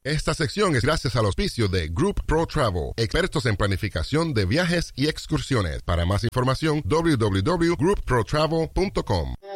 Esta sección es gracias al auspicio de Group Pro Travel, expertos en planificación de viajes y excursiones. Para más información, www.groupprotravel.com.